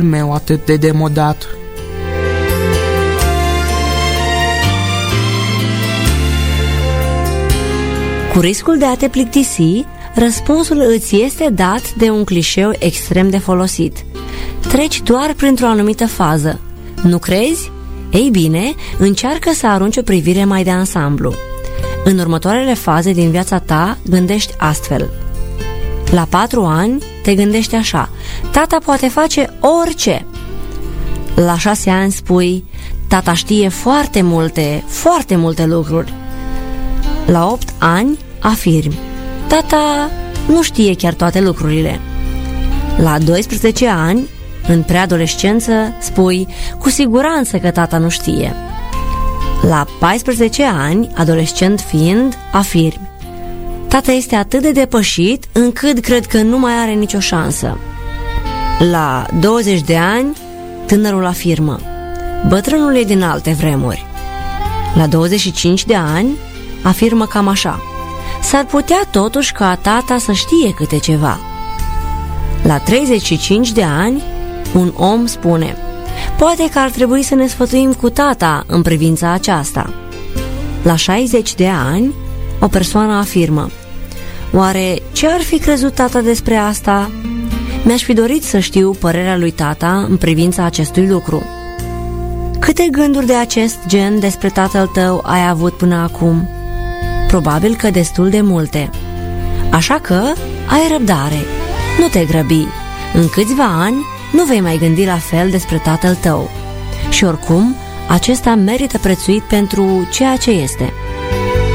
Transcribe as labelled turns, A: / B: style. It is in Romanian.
A: meu atât de demodat.
B: Cu riscul de a te plictisi, răspunsul îți este dat de un clișeu extrem de folosit. Treci doar printr-o anumită fază. Nu crezi? Ei bine, încearcă să arunci o privire mai de ansamblu. În următoarele faze din viața ta, gândești astfel. La 4 ani, te gândești așa: tata poate face orice. La 6 ani spui: tata știe foarte multe lucruri. La 8 ani, afirmi: tata nu știe chiar toate lucrurile. La 12 ani, în preadolescență, spui: cu siguranță că tata nu știe. La 14 ani, adolescent fiind, afirmi: tata este atât de depășit încât cred că nu mai are nicio șansă. La 20 de ani, tânărul afirmă: bătrânul e din alte vremuri. La 25 de ani, afirmă cam așa: s-ar putea totuși ca tata să știe câte ceva. La 35 de ani, un om spune: poate că ar trebui să ne sfătuim cu tata în privința aceasta. La 60 de ani, o persoană afirmă: oare ce ar fi crezut tata despre asta? Mi-aș fi dorit să știu părerea lui tata în privința acestui lucru. Câte gânduri de acest gen despre tatăl tău ai avut până acum? Probabil că destul de multe. Așa că ai răbdare, nu te grăbi. În câțiva ani nu vei mai gândi la fel despre tatăl tău. Și oricum, acesta merită prețuit pentru ceea ce este.